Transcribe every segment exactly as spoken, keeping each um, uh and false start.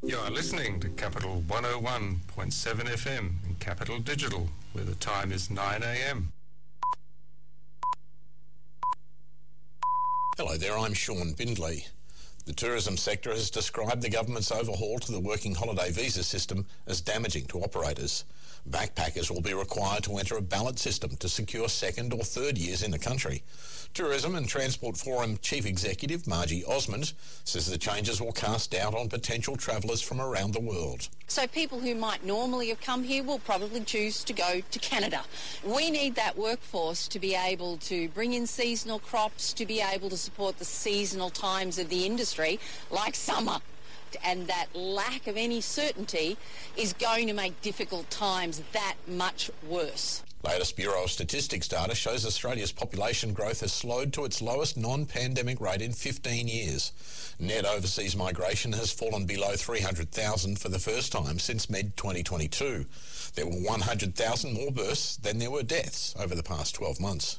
You are listening to Capital one oh one point seven F M in Capital Digital, where the time is nine a m. Hello there, I'm Sean Bindley. The tourism sector has described the government's overhaul to the working holiday visa system as damaging to operators. Backpackers will be required to enter a ballot system to secure second or third years in the country. Tourism and Transport Forum Chief Executive Margie Osmond says the changes will cast doubt on potential travellers from around the world. So people who might normally have come here will probably choose to go to Canada. We need that workforce to be able to bring in seasonal crops, to be able to support the seasonal times of the industry, like summer. And that lack of any certainty is going to make difficult times that much worse. Latest Bureau of Statistics data shows Australia's population growth has slowed to its lowest non-pandemic rate in fifteen years. Net overseas migration has fallen below three hundred thousand for the first time since mid twenty twenty-two. There were one hundred thousand more births than there were deaths over the past twelve months.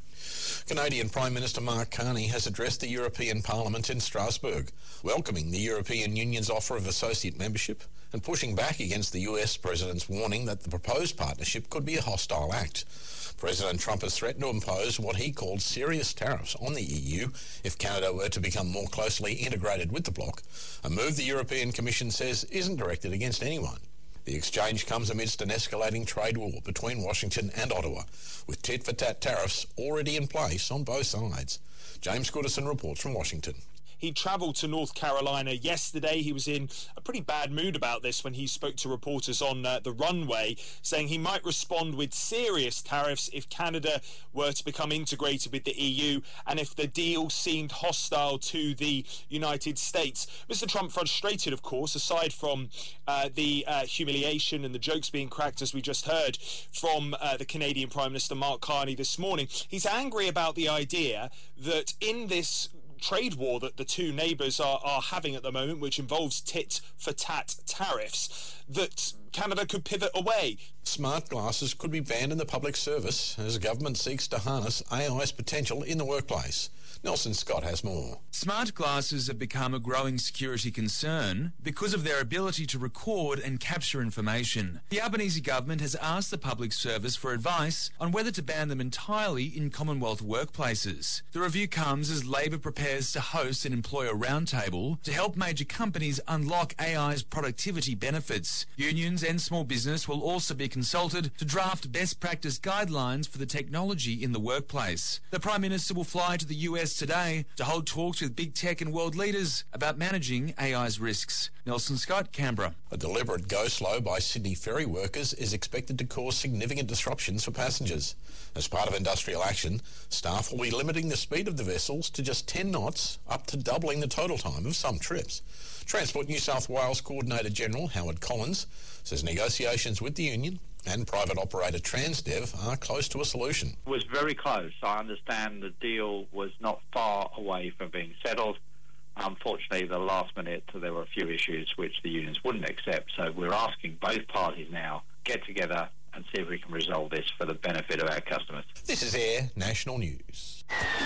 Canadian Prime Minister Mark Carney has addressed the European Parliament in Strasbourg, welcoming the European Union's offer of associate membership and pushing back against the U S President's warning that the proposed partnership could be a hostile act. President Trump has threatened to impose what he called serious tariffs on the E U if Canada were to become more closely integrated with the bloc, a move the European Commission says isn't directed against anyone. The exchange comes amidst an escalating trade war between Washington and Ottawa, with tit-for-tat tariffs already in place on both sides. James Goodison reports from Washington. He travelled to North Carolina yesterday. He was in a pretty bad mood about this when he spoke to reporters on uh, the runway, saying he might respond with serious tariffs if Canada were to become integrated with the E U and if the deal seemed hostile to the United States. Mister Trump frustrated, of course, aside from uh, the uh, humiliation and the jokes being cracked, as we just heard from uh, the Canadian Prime Minister Mark Carney this morning. He's angry about the idea that in this trade war that the two neighbours are, are having at the moment, which involves tit-for-tat tariffs, that Canada could pivot away. Smart glasses could be banned in the public service as the government seeks to harness A I's potential in the workplace. Nelson Scott has more. Smart glasses have become a growing security concern because of their ability to record and capture information. The Albanese government has asked the public service for advice on whether to ban them entirely in Commonwealth workplaces. The review comes as Labor prepares to host an employer roundtable to help major companies unlock A I's productivity benefits. Unions and small business will also be consulted to draft best practice guidelines for the technology in the workplace. The Prime Minister will fly to the U S today to hold talks with big tech and world leaders about managing A I's risks. Nelson Scott, Canberra. A deliberate go-slow by Sydney ferry workers is expected to cause significant disruptions for passengers. As part of industrial action, staff will be limiting the speed of the vessels to just ten knots, up to doubling the total time of some trips. Transport New South Wales Coordinator General Howard Collins says negotiations with the union and private operator Transdev are close to a solution. It was very close. I understand the deal was not far away from being settled. Unfortunately, the last minute there were a few issues which the unions wouldn't accept, so we're asking both parties now get together and see if we can resolve this for the benefit of our customers. This is Air National News.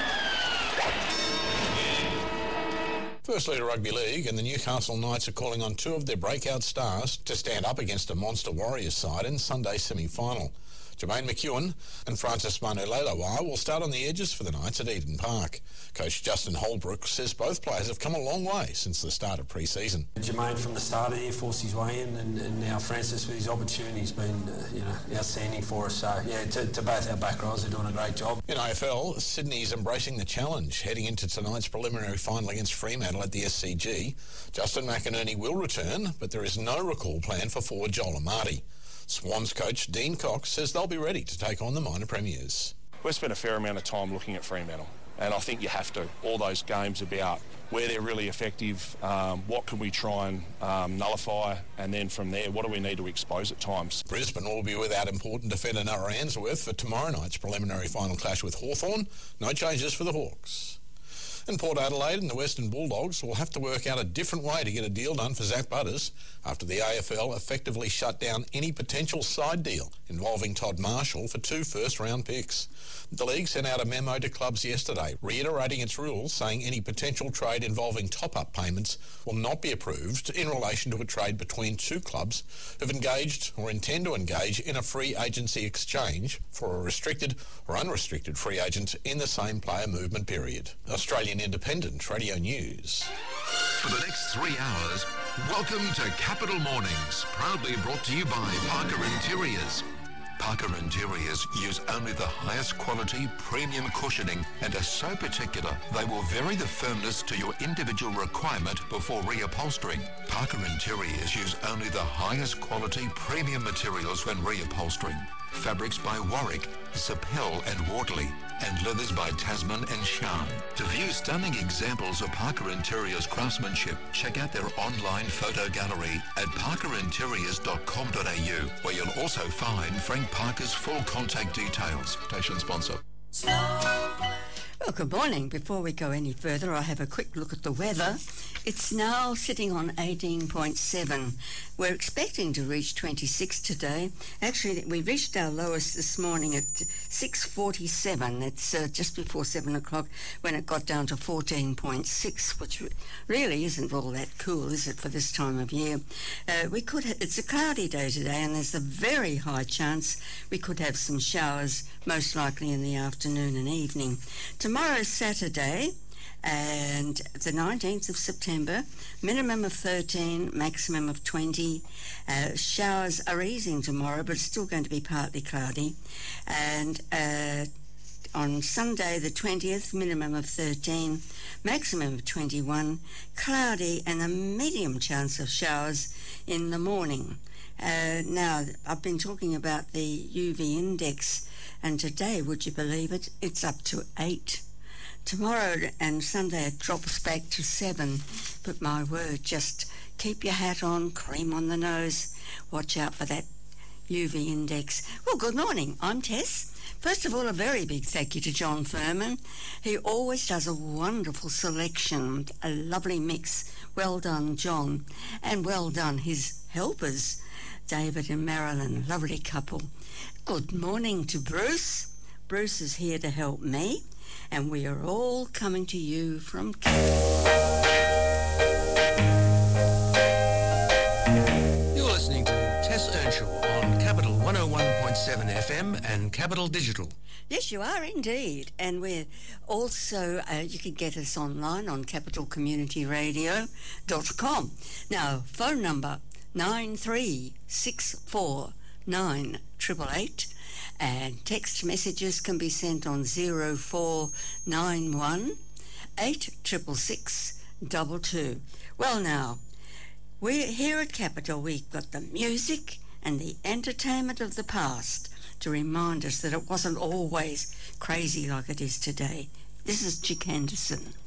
Firstly to Rugby League, and the Newcastle Knights are calling on two of their breakout stars to stand up against a monster Warriors side in Sunday's semi-final. Jermaine McEwen and Francis Manu-Leilua will start on the edges for the Knights at Eden Park. Coach Justin Holbrook says both players have come a long way since the start of pre-season. Jermaine from the start of the year forced his way in, and, and now Francis with his opportunity has been uh, you know, outstanding for us. So, yeah, to, to both our back rows, they're doing a great job. In A F L, Sydney's embracing the challenge, heading into tonight's preliminary final against Fremantle at the S C G. Justin McInerney will return, but there is no recall plan for forward Joel Amati. Swans coach Dean Cox says they'll be ready to take on the minor premiers. We've spent a fair amount of time looking at Fremantle, and I think you have to. All those games about where they're really effective, um, what can we try and um, nullify, and then from there, what do we need to expose at times. Brisbane will be without important defender Noah Answorth for tomorrow night's preliminary final clash with Hawthorn. No changes for the Hawks. And Port Adelaide and the Western Bulldogs will have to work out a different way to get a deal done for Zach Butters after the A F L effectively shut down any potential side deal in involving Todd Marshall for two first-round picks. The league sent out a memo to clubs yesterday, reiterating its rules, saying any potential trade involving top-up payments will not be approved in relation to a trade between two clubs who've engaged or intend to engage in a free agency exchange for a restricted or unrestricted free agent in the same player movement period. Australian Independent Radio News. For the next three hours, welcome to Capital Mornings, proudly brought to you by Parker Interiors. Parker Interiors use only the highest quality premium cushioning and are so particular they will vary the firmness to your individual requirement before reupholstering. Parker Interiors use only the highest quality premium materials when reupholstering. Fabrics by Warwick, Sapel and Wortley, and leathers by Tasman and Shan. To view stunning examples of Parker Interiors craftsmanship, check out their online photo gallery at parker interiors dot com dot a u, where you'll also find Frank Parker's full contact details. Station sponsor. Well, good morning. Before we go any further, I have a quick look at the weather. It's now sitting on eighteen point seven. We're expecting to reach twenty-six today. Actually, we reached our lowest this morning at six forty-seven. It's uh, just before seven o'clock when it got down to fourteen point six, which re- really isn't all that cool, is it, for this time of year? Uh, we could. Ha- it's a cloudy day today, and there's a very high chance we could have some showers, most likely in the afternoon and evening. Tomorrow's Saturday, and the nineteenth of September, minimum of thirteen, maximum of twenty. Uh, showers are easing tomorrow, but it's still going to be partly cloudy. And uh, on Sunday the twentieth, minimum of thirteen, maximum of twenty-one, cloudy and a medium chance of showers in the morning. Uh, now, I've been talking about the U V index, and today, would you believe it, it's up to eight. Tomorrow and Sunday it drops back to seven, but my word, just keep your hat on, cream on the nose, watch out for that U V index. Well, good morning, I'm Tess. First of all, a very big thank you to John Furman. He always does a wonderful selection, a lovely mix. Well done, John, and well done his helpers, David and Marilyn, lovely couple. Good morning to Bruce. Bruce is here to help me, and we are all coming to you from You're listening to Tess Earnshaw on Capital one oh one point seven F M and Capital Digital. Yes, you are indeed. And we're also, uh, you can get us online on capital community radio dot com. Now, phone number nine three six four nine eight eight eight, and text messages can be sent on zero four nine one eight six six six two two. Well, now, we're here at Capital. We've got the music and the entertainment of the past to remind us that it wasn't always crazy like it is today. This is Chick Henderson.